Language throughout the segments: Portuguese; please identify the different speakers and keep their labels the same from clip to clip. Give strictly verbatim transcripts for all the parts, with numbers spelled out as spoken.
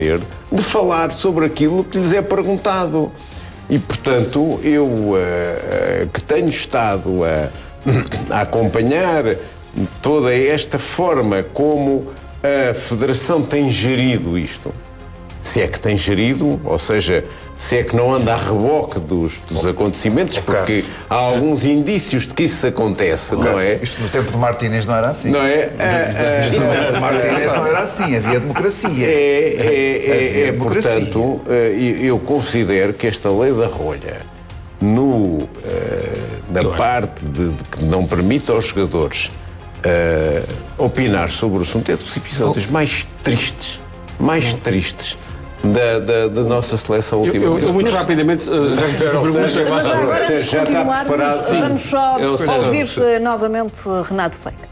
Speaker 1: de falar sobre aquilo que lhes é perguntado. E, portanto, eu uh, que tenho estado a, a acompanhar toda esta forma como a Federação tem gerido isto, se é que tem gerido, ou seja, se é que não anda a reboque dos, dos acontecimentos, porque há alguns indícios de que isso acontece, não é?
Speaker 2: Isto no tempo de Martínez não era assim.
Speaker 1: Não é?
Speaker 2: Isto no tempo de Martínez não era assim, havia democracia.
Speaker 1: É, é, é, é
Speaker 2: democracia.
Speaker 1: Portanto, eu considero que esta lei da rolha, no, na parte de, de que não permite aos jogadores uh, opinar sobre o assunto, é dos episódios mais tristes, mais tristes Da, da, da nossa seleção ultimamente.
Speaker 3: Eu, eu, eu muito mas, rapidamente uh, já fiz esta pergunta.
Speaker 4: Mas agora, antes de
Speaker 1: já está preparado.
Speaker 4: Sim. Vamos só
Speaker 3: eu
Speaker 4: ouvir sei. novamente Renato Veiga.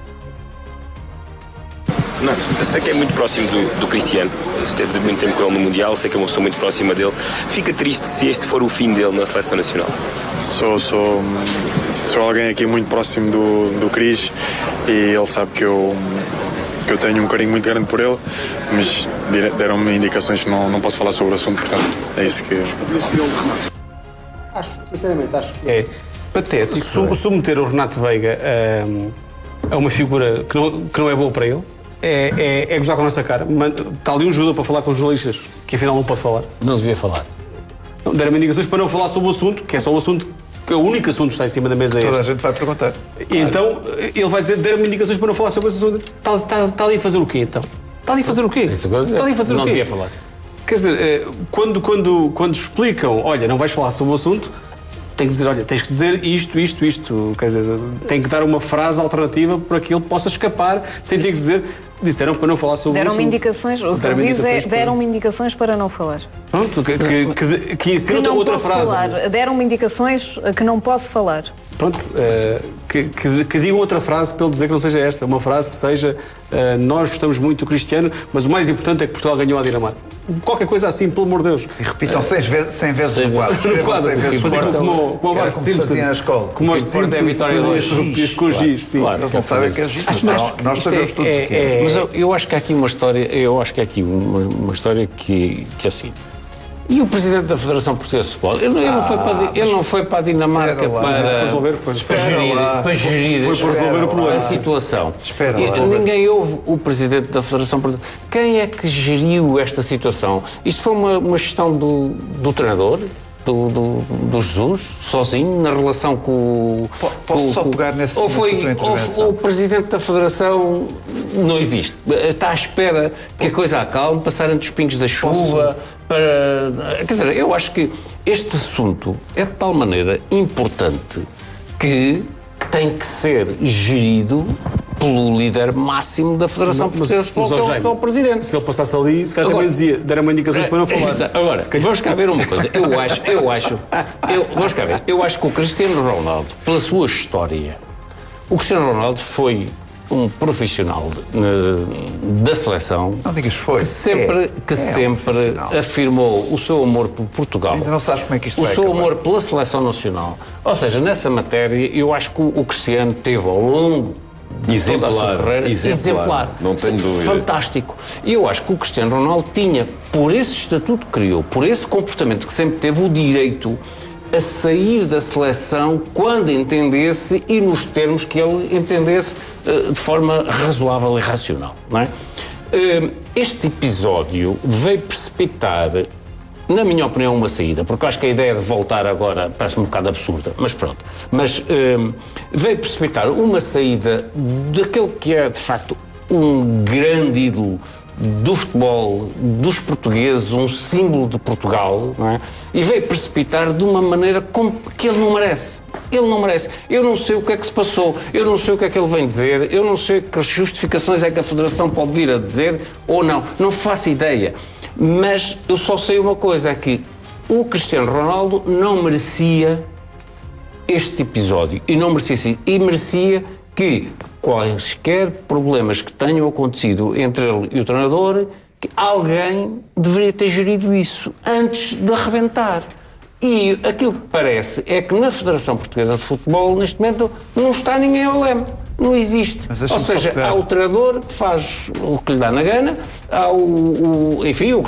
Speaker 5: Não, eu sei que é muito próximo do, do Cristiano. Esteve muito tempo com ele no Mundial, sei que é uma pessoa muito próxima dele. Fica triste se este for o fim dele na seleção nacional?
Speaker 6: Sou, sou, sou alguém aqui muito próximo do, do Cris e ele sabe que eu... que eu tenho um carinho muito grande por ele, mas deram-me indicações que não, não posso falar sobre o assunto, portanto, é isso que...
Speaker 3: Acho, sinceramente, acho que é patético Sub- submeter o Renato Veiga a, a uma figura que não, que não é boa para ele, é, é, é gozar com a nossa cara. Está ali um jogador para falar com os jornalistas, que afinal não pode falar.
Speaker 7: Não devia falar.
Speaker 3: Deram-me indicações para não falar sobre o assunto, que é só o assunto, que é o único assunto que está em cima da mesa.
Speaker 2: Toda
Speaker 3: é
Speaker 2: a gente vai perguntar.
Speaker 3: E então, ele vai dizer, deram-me indicações para não falar sobre esse assunto. Está, está, está ali a fazer o quê, então? Está ali a fazer o quê? Está ali a fazer
Speaker 7: não
Speaker 3: o quê?
Speaker 7: devia falar.
Speaker 3: Quer dizer, quando, quando, quando explicam, olha, não vais falar sobre o assunto, tem que dizer, olha, tens que dizer isto, isto, isto. Quer dizer, tem que dar uma frase alternativa para que ele possa escapar, sem ter que dizer, disseram para não falar sobre
Speaker 4: deram
Speaker 3: o assunto.
Speaker 4: Indicações, o que ele diz é, deram-me indicações para não falar.
Speaker 3: Pronto, que, que, que, que ensina
Speaker 4: que
Speaker 3: outra frase.
Speaker 4: Falar. Deram-me indicações que não posso falar.
Speaker 3: Pronto, uh, que, que, que digam outra frase para ele dizer que não seja esta. Uma frase que seja, uh, nós gostamos muito do Cristiano, mas o mais importante é que Portugal ganhou a Dinamarca. Qualquer coisa assim, pelo amor de Deus.
Speaker 2: E repitam cem vezes, cem vezes no quadro.
Speaker 3: No quadro. Fazer como, como o Bart Simpson.
Speaker 2: Fazia na escola.
Speaker 3: Como o Simpson
Speaker 7: é a vitória
Speaker 3: com giz. Com giz, sim.
Speaker 2: Claro, não sabem que é giz. Nós sabemos tudo o que é.
Speaker 7: Mas eu, eu acho que há aqui uma história, eu acho que há aqui uma, uma história que, que é assim. E o Presidente da Federação Portuguesa de Futebol? Ele, ele, ah, não, foi para, ele não foi para a Dinamarca
Speaker 2: lá,
Speaker 7: para,
Speaker 3: para resolver, para,
Speaker 7: para gerir, para gerir
Speaker 3: foi para resolver o problema.
Speaker 7: A situação.
Speaker 2: Espera
Speaker 7: e, ninguém ouve o Presidente da Federação Portuguesa. Quem é que geriu esta situação? Isto foi uma, uma gestão do, do treinador? Do, do, do Jesus, sozinho, na relação com o...
Speaker 2: Posso
Speaker 7: com,
Speaker 2: só
Speaker 7: com,
Speaker 2: pegar nesse,
Speaker 7: ou foi,
Speaker 2: nessa tua intervenção?
Speaker 7: Ou o Presidente da Federação não existe. Está à espera que a coisa acalme, passar entre os pingos da chuva, para... Quer dizer, eu acho que este assunto é de tal maneira importante que tem que ser gerido pelo líder máximo da Federação Portuguesa de Futebol, que é o Presidente.
Speaker 3: Se ele passasse ali, se calhar também dizia, deram-me indicações para não falar.
Speaker 7: Agora, vamos cá ver uma coisa. Eu acho, eu acho, eu, vamos cá ver, eu acho que o Cristiano Ronaldo, pela sua história, o Cristiano Ronaldo foi um profissional de, da seleção.
Speaker 2: Não digas foi.
Speaker 7: Que sempre,
Speaker 2: é,
Speaker 7: que
Speaker 2: é
Speaker 7: sempre
Speaker 2: um
Speaker 7: afirmou o seu amor por Portugal.
Speaker 2: Ainda não sabes como é que isto
Speaker 7: o
Speaker 2: vai
Speaker 7: seu
Speaker 2: acabar.
Speaker 7: amor pela seleção nacional. Ou seja, nessa matéria, eu acho que o, o Cristiano teve ao longo
Speaker 1: exemplar,
Speaker 7: toda a sua carreira
Speaker 1: exemplar,
Speaker 7: exemplar.
Speaker 1: Não tenho dúvida.
Speaker 7: Fantástico. E eu acho que o Cristiano Ronaldo tinha, por esse estatuto que criou, por esse comportamento que sempre teve, o direito a sair da seleção quando entendesse e nos termos que ele entendesse uh, de forma razoável e racional, não é? Uh, este episódio veio precipitar, na minha opinião, uma saída, porque eu acho que a ideia de voltar agora parece um bocado absurda, mas pronto. Mas uh, veio precipitar uma saída daquele que é, de facto, um grande ídolo do futebol, dos portugueses, um símbolo de Portugal, não é? E veio precipitar de uma maneira como que ele não merece. Ele não merece. Eu não sei o que é que se passou, eu não sei o que é que ele vem dizer, eu não sei que justificações é que a Federação pode vir a dizer ou não. Não faço ideia. Mas eu só sei uma coisa, é que o Cristiano Ronaldo não merecia este episódio. E não merecia assim. E merecia que quaisquer problemas que tenham acontecido entre ele e o treinador, que alguém deveria ter gerido isso antes de arrebentar. E aquilo que parece é que na Federação Portuguesa de Futebol, neste momento, não está ninguém ao leme. Não existe. Ou seja, há o treinador que faz o que lhe dá na gana, há o, o enfim, o